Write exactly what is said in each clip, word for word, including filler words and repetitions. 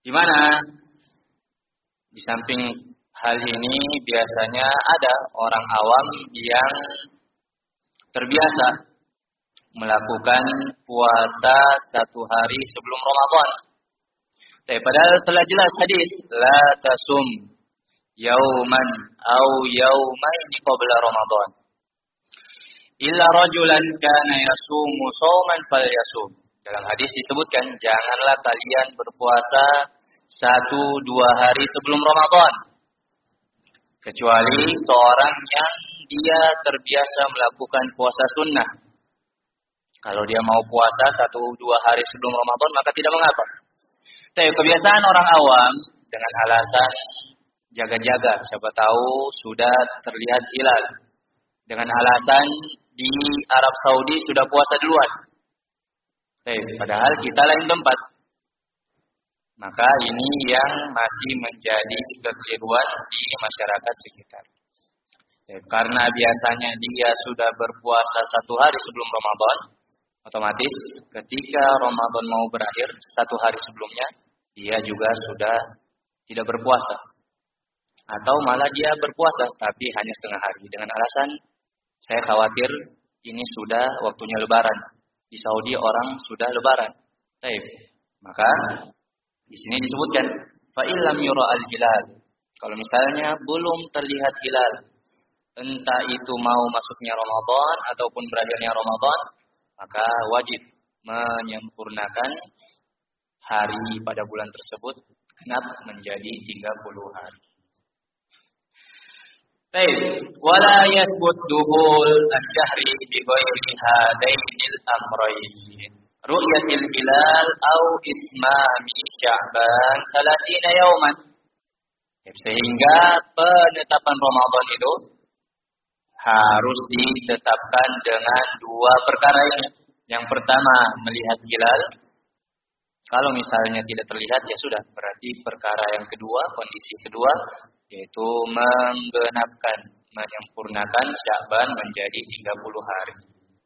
Di mana di samping hal ini biasanya ada orang awam yang terbiasa melakukan puasa satu hari sebelum Ramadan. Tapi padahal telah jelas hadis, la tasum yauman au yaumaini qabla Ramadan. Illa rajulan kana yasumu shauman falyasum. Dalam hadis disebutkan, janganlah kalian berpuasa satu dua hari sebelum Ramadan. Kecuali seorang yang dia terbiasa melakukan puasa sunnah. Kalau dia mau puasa satu dua hari sebelum Ramadan, maka tidak mengapa. Tapi kebiasaan orang awam dengan alasan jaga-jaga, siapa tahu sudah terlihat hilal. Dengan alasan di Arab Saudi sudah puasa duluan. Tapi padahal kita lain tempat. Maka ini yang masih menjadi kekeliruan di masyarakat sekitar. Jadi, karena biasanya dia sudah berpuasa satu hari sebelum Ramadan, otomatis ketika Ramadan mau berakhir, satu hari sebelumnya, dia juga sudah tidak berpuasa. Atau malah dia berpuasa, tapi hanya setengah hari. Dengan alasan, saya khawatir ini sudah waktunya lebaran. Di Saudi orang sudah lebaran. Baik. Maka di sini disebutkan fa illam yura al-hilal. Kalau misalnya belum terlihat hilal, entah itu mau masuknya Ramadan ataupun berakhirnya Ramadan, maka wajib menyempurnakan hari pada bulan tersebut genap menjadi tiga puluh hari. Baik, wala yasbut duhul asy-syahri bi ghairi hadainil amrayn. Ru'yatil hilal au ismami Sya'ban thalathina yauman. Sehingga penetapan Ramadan itu harus ditetapkan dengan dua perkara ini. Yang pertama, melihat hilal. Kalau misalnya tidak terlihat, ya sudah. Berarti perkara yang kedua, kondisi kedua, yaitu menggenapkan, menyempurnakan Sya'ban menjadi tiga puluh hari.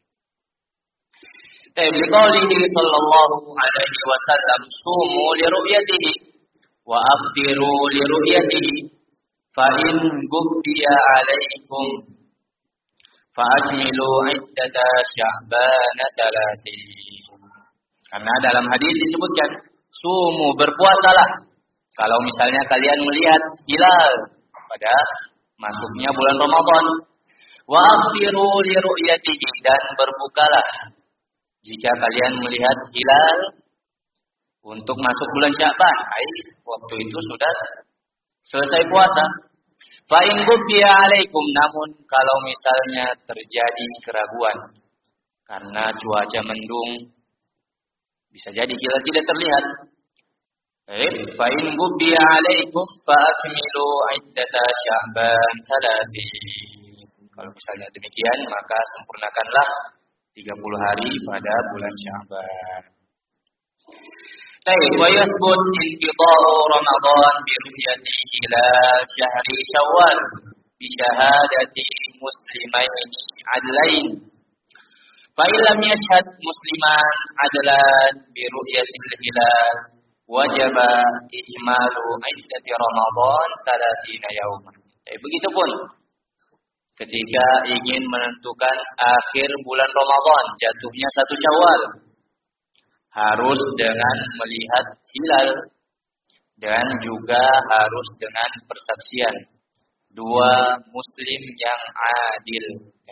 Tabiqalihi sallallahu alaihi wasallam sumu li ru'yatihi wa aftiru li ru'yatihi fa in gubbiya alaikum fa ajmilu iddata Sya'ban thalathin. Karena dalam hadis disebutkan sumu, berpuasalah kalau misalnya kalian melihat hilal pada masuknya bulan Ramadan. Wa aftiru li ru'yatihi, dan berbukalah jika kalian melihat hilal untuk masuk bulan Sya'ban. Waktu itu sudah selesai puasa. Fa in gubbiya alaikum, namun kalau misalnya terjadi keraguan karena cuaca mendung, bisa jadi hilal tidak terlihat. Fa in gubbiya alaikum fa akmilu iddata Sya'ban thalathin. Kalau misalnya demikian, maka sempurnakanlah tiga puluh hari pada bulan Sya'ban. Baik, wa yathbut inqida'u Ramadan bi ru'yati hilal syahri Syawal bi syahadati muslimain adlain. Fa illam yashhad musliman adlan bi ru'yatil hilal wajaba ijmalu iddati Ramadan thalathina yauman. Eh, begitupun ketika ingin menentukan akhir bulan Ramadan, jatuhnya satu Syawal, harus dengan melihat hilal dan juga harus dengan persaksian dua muslim yang adil.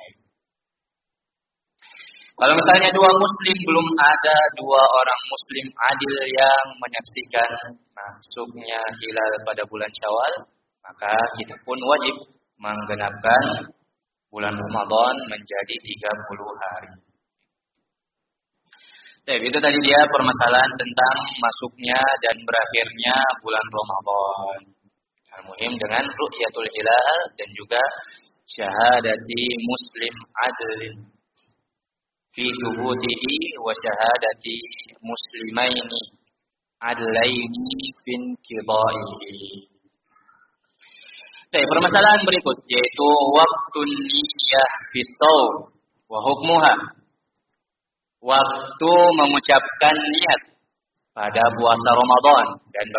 Kalau misalnya dua muslim, belum ada dua orang muslim adil yang menyaksikan masuknya hilal pada bulan Syawal, maka kita pun wajib menggenapkan bulan Ramadan menjadi tiga puluh hari. Jadi itu tadi dia permasalahan tentang masuknya dan berakhirnya bulan Ramadan. Al-muhim dengan ru'yatul hilal dan juga syahadati muslim adlin fi thubutihi wa syahadati muslimaini adlaini fin qidaihi. Jadi permasalahan berikut yaitu waktu niyah fi shaum wa hukmuha. Waktu mengucapkan niat pada puasa Ramadan dan